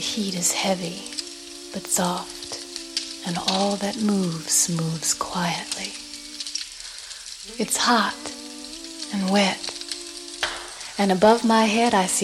Heat is heavy, but soft, and all that moves, moves quietly. It's hot and wet, and above my head I see